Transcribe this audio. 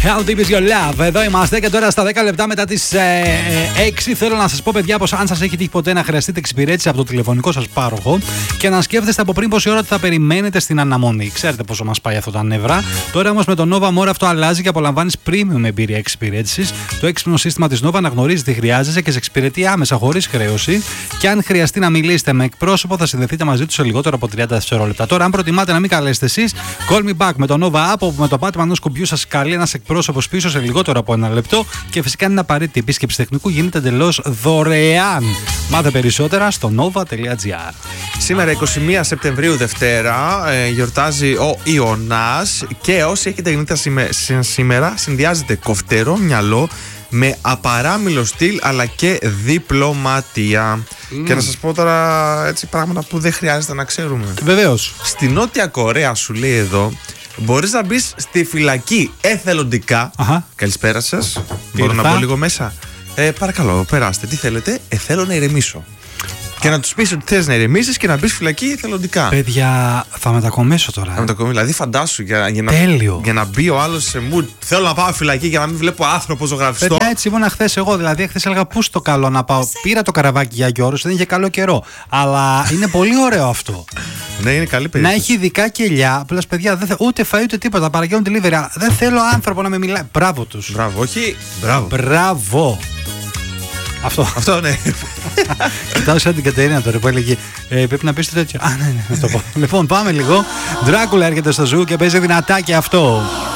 How deep is your love? Εδώ είμαστε και τώρα στα 10 λεπτά μετά τις 6. Θέλω να σας πω, παιδιά, πως αν σας έχει τύχει ποτέ να χρειαστείτε εξυπηρέτηση από το τηλεφωνικό σας πάροχο και να σκέφτεστε από πριν πόση ώρα θα περιμένετε στην αναμονή. Ξέρετε πόσο μας πάει αυτό τα νεύρα. Τώρα όμως με το Nova More αυτό αλλάζει και απολαμβάνεις premium εμπειρία εξυπηρέτησης. Το έξυπνο σύστημα της Nova αναγνωρίζει τι χρειάζεσαι και σε εξυπηρετεί άμεσα χωρίς χρέωση. Και αν χρειαστεί να μιλήσετε με εκπρόσωπο, θα συνδεθείτε μαζί του σε λιγότερο από 30 δευτερόλεπτα. Τώρα, αν προτιμάτε να μην καλέσετε εσείς, call me back με το Nova App, όπου με το πάτημα ενός κουμπιού σας καλεί ένας εκπρόσωπος πίσω σε λιγότερο από ένα λεπτό και φυσικά αν είναι απαραίτητη επίσκεψη τεχνικού γίνεται εντελώς δωρεάν. Μάθε περισσότερα στο nova.gr. Σήμερα 21 Σεπτεμβρίου Δευτέρα γιορτάζει ο Ιωνάς και όσοι έχετε γεννήθεια σήμερα συνδυάζεται κοφτερό μυαλό με απαράμιλο στυλ αλλά και διπλωματία. Και να σας πω τώρα έτσι πράγματα που δεν χρειάζεται να ξέρουμε. Βεβαίως. Στη Νότια Κορέα, σου λέει εδώ, μπορείς να μπεις στη φυλακή εθελοντικά. Καλησπέρα σας. Μπορώ να μπω λίγο μέσα? Παρακαλώ, περάστε. Τι θέλετε? Θέλω να ηρεμήσω. Και να τους πεις ότι θες να ηρεμήσεις και να μπεις φυλακή εθελοντικά. Παιδιά, θα μετακομίσω τώρα. Δηλαδή, φαντάσου για να μπει ο άλλος σε mood. Θέλω να πάω φυλακή για να μην βλέπω άνθρωπο ζωγραφιστό. Παιδιά, έτσι ήμουν χθες εγώ. Δηλαδή, χθες έλεγα πού στο καλό να πάω. Πήρα το καραβάκι για Γιώργος, δεν είχε καλό καιρό. Αλλά είναι πολύ ωραίο αυτό. Ναι, είναι καλή περίπτωση. Να έχει ειδικά κελιά. Απλά, παιδιά, ούτε φαΐ ούτε τίποτα. Παραγγέλνουν delivery. Δεν θέλω άνθρωπο να με μιλάει. Μπράβο τους. Μπράβο, όχι. Μπράβο. Αυτό ναι. Κοιτάω σαν την Κατερίνα τώρα που έλεγε πρέπει να πεις το τέτοιο. Ναι, να το πω. Λοιπόν, πάμε λίγο. Ντράκουλα έρχεται στο Ζου και παίζει δυνατά και αυτό.